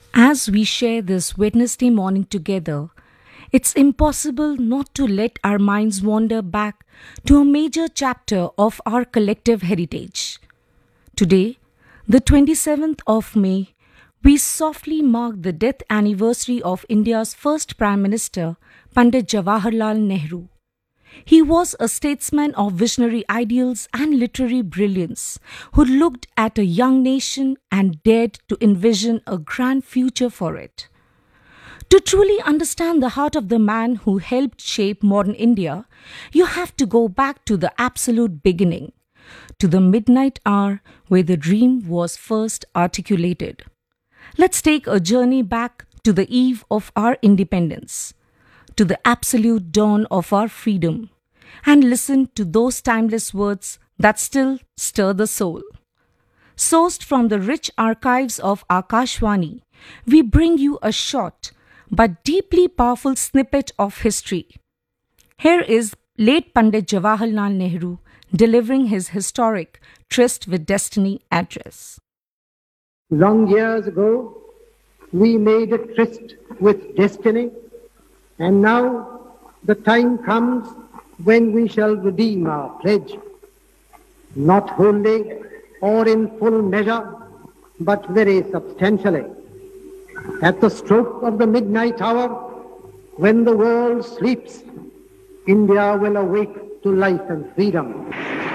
As we share this Wednesday morning together, it's impossible not to let our minds wander back to a major chapter of our collective heritage. Today, the 27th of May, we softly mark the death anniversary of India's first Prime Minister, Pandit Jawaharlal Nehru. He was a statesman of visionary ideals and literary brilliance who looked at a young nation and dared to envision a grand future for it. To truly understand the heart of the man who helped shape modern India, you have to go back to the absolute beginning, to the midnight hour where the dream was first articulated. Let's take a journey back to the eve of our independence, to the absolute dawn of our freedom, and listen to those timeless words that still stir the soul. Sourced from the rich archives of Akashvani, we bring you a short but deeply powerful snippet of history. Here is late Pandit Jawaharlal Nehru delivering his historic Tryst with Destiny address. Long years ago, we made a tryst with destiny, and now the time comes when we shall redeem our pledge, not wholly or in full measure, but very substantially. At the stroke of the midnight hour, when the world sleeps, India will awake to life and freedom.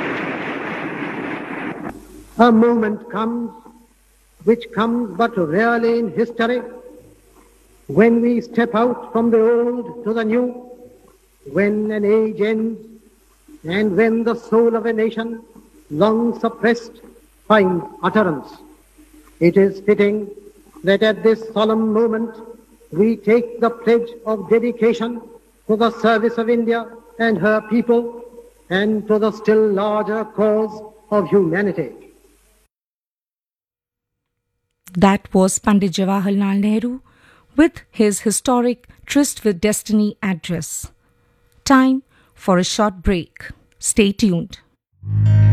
A moment comes, which comes but rarely in history, when we step out from the old to the new, when an age ends, and when the soul of a nation, long suppressed, finds utterance. It is fitting that at this solemn moment we take the pledge of dedication to the service of India and her people and to the still larger cause of humanity. That was Pandit Jawaharlal Nehru with his historic Tryst with Destiny address. Time for a short break. Stay tuned.